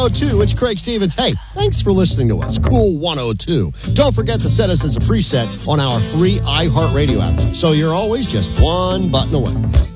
102. It's Craig Stevens. Hey, thanks for listening to us. Cool 102. Don't forget to set us as a preset on our free iHeartRadio app, so you're always just one button away.